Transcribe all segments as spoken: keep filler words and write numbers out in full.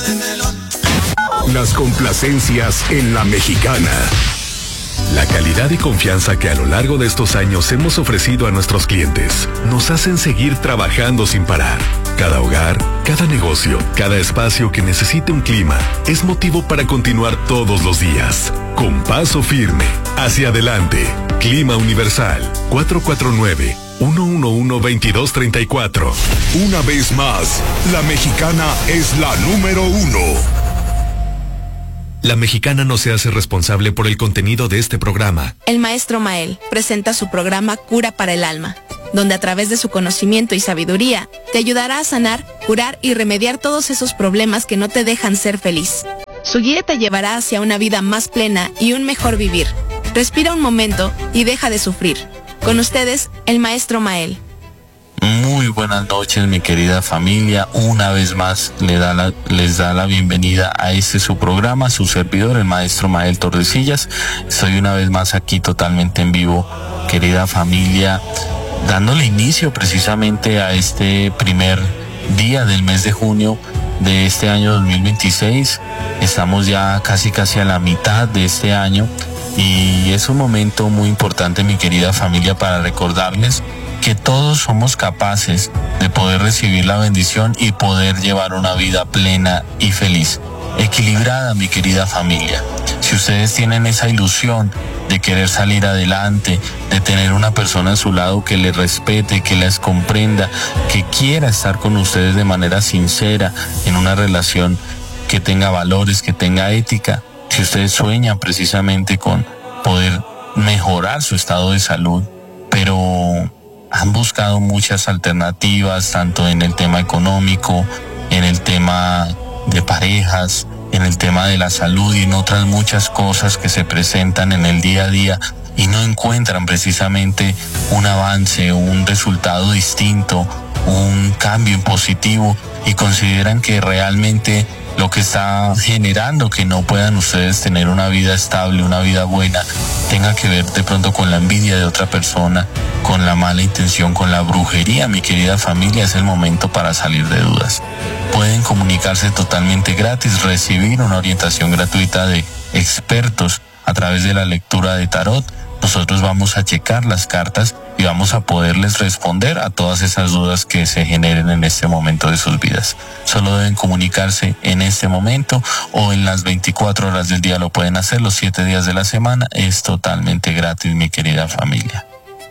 Las complacencias en La Mexicana. La calidad y confianza que a lo largo de estos años hemos ofrecido a nuestros clientes nos hacen seguir trabajando sin parar. Cada hogar, cada negocio, cada espacio que necesite un clima es motivo para continuar todos los días. Con paso firme, hacia adelante. Clima Universal, cuatro cuatro nueve, uno uno uno, dos dos tres cuatro. Una vez más, La Mexicana es la número uno. La Mexicana no se hace responsable por el contenido de este programa. El maestro Mael presenta su programa Cura para el Alma, donde a través de su conocimiento y sabiduría te ayudará a sanar, curar y remediar todos esos problemas que no te dejan ser feliz. Su guía te llevará hacia una vida más plena y un mejor vivir. Respira un momento y deja de sufrir. Con ustedes, el maestro Mael. Muy buenas noches, mi querida familia. Una vez más le da la, les da la bienvenida a este su programa, su servidor, el maestro Mael Tordesillas. Estoy una vez más aquí totalmente en vivo, querida familia, dándole inicio precisamente a este primer día del mes de junio de este año dos mil veintiséis. Estamos ya casi casi a la mitad de este año y es un momento muy importante, mi querida familia, para recordarles que todos somos capaces de poder recibir la bendición y poder llevar una vida plena y feliz, equilibrada, mi querida familia. Si ustedes tienen esa ilusión de querer salir adelante, de tener una persona a su lado que les respete, que les comprenda, que quiera estar con ustedes de manera sincera, en una relación que tenga valores, que tenga ética, si ustedes sueñan precisamente con poder mejorar su estado de salud, pero han buscado muchas alternativas, tanto en el tema económico, en el tema de parejas, en el tema de la salud y en otras muchas cosas que se presentan en el día a día y no encuentran precisamente un avance, un resultado distinto, un cambio en positivo y consideran que realmente lo que está generando que no puedan ustedes tener una vida estable, una vida buena, tenga que ver de pronto con la envidia de otra persona, con la mala intención, con la brujería, mi querida familia, es el momento para salir de dudas. Pueden comunicarse totalmente gratis, recibir una orientación gratuita de expertos a través de la lectura de tarot. Nosotros vamos a checar las cartas y vamos a poderles responder a todas esas dudas que se generen en este momento de sus vidas. Solo deben comunicarse en este momento o en las veinticuatro horas del día lo pueden hacer, los siete días de la semana. Es totalmente gratis, mi querida familia.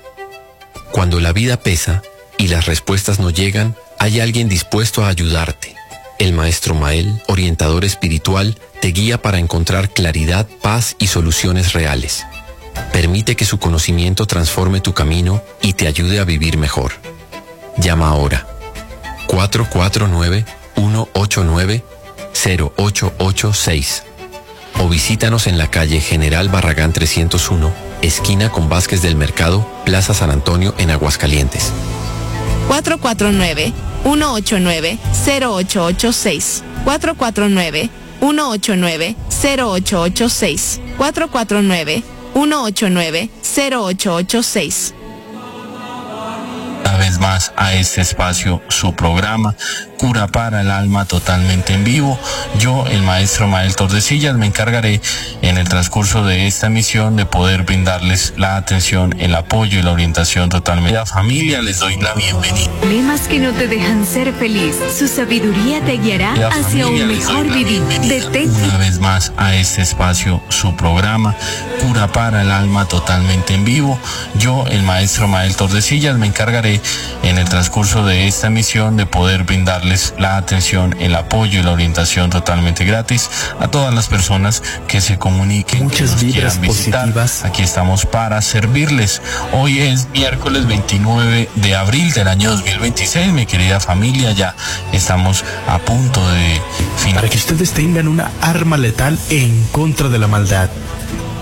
Cuando la vida pesa y las respuestas no llegan, hay alguien dispuesto a ayudarte. El maestro Mael, orientador espiritual, te guía para encontrar claridad, paz y soluciones reales. Permite que su conocimiento transforme tu camino y te ayude a vivir mejor. Llama ahora cuatro cuatro nueve, uno ocho nueve, cero ocho ocho seis o visítanos en la calle General Barragán trescientos uno, esquina con Vázquez del Mercado, Plaza San Antonio en Aguascalientes. cuatro cuatro nueve, uno ocho nueve, cero ocho ocho seis. cuatro cuatro nueve, uno ocho nueve, cero ocho ocho seis. cuatro cuatro nueve, uno ocho nueve, cero ocho ocho seis. Una vez más a este espacio, su programa Cura para el Alma, totalmente en vivo. Yo, el maestro Mael Tordesillas, me encargaré en el transcurso de esta emisión de poder brindarles la atención, el apoyo y la orientación totalmente. A la familia les doy la bienvenida. Problemas que no te dejan ser feliz. Su sabiduría te guiará hacia un mejor vivir. Detente. Una vez más a este espacio, su programa Cura para el Alma, totalmente en vivo. Yo, el maestro Mael Tordesillas, me encargaré en el transcurso de esta emisión de poder brindarles la atención, el apoyo y la orientación totalmente gratis a todas las personas que se comuniquen. Muchas que nos vibras quieran visitar. positivas. Aquí estamos para servirles. Hoy es miércoles veintinueve de abril del año dos mil veintiséis, mi querida familia. Ya estamos a punto de finalizar. Para que ustedes tengan una arma letal en contra de la maldad.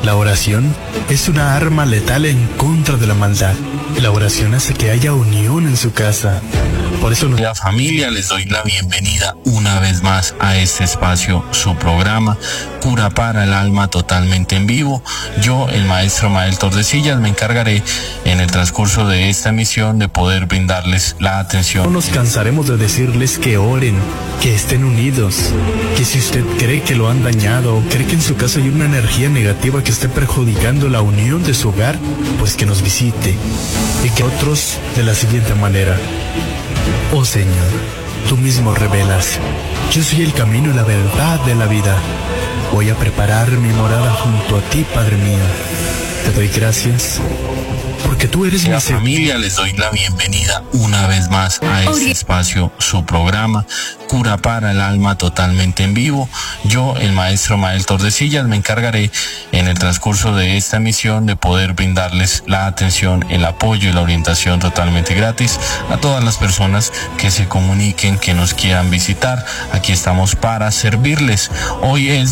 La oración es una arma letal en contra de la maldad. La oración hace que haya unión en su casa. Por eso la familia, les doy la bienvenida una vez más a este espacio, su programa Cura para el Alma, totalmente en vivo. Yo, el maestro Mael Tordesillas, me encargaré en el transcurso de esta emisión de poder brindarles la atención. No nos cansaremos de decirles que oren, que estén unidos, que si usted cree que lo han dañado o cree que en su casa hay una energía negativa que esté perjudicando la unión de su hogar, pues que nos visite. Y que otros de la siguiente manera: oh Señor, tú mismo revelas, yo soy el camino y la verdad de la vida. Voy a preparar mi morada junto a ti, Padre mío. Te doy gracias porque tú eres mi la familia, les doy la bienvenida una vez más a este espacio, su programa Cura para el Alma, totalmente en vivo. Yo, el maestro Mael Tordesillas, me encargaré en el transcurso de esta emisión de poder brindarles la atención, el apoyo y la orientación totalmente gratis a todas las personas que se comuniquen, que nos quieran visitar. Aquí estamos para servirles. Hoy es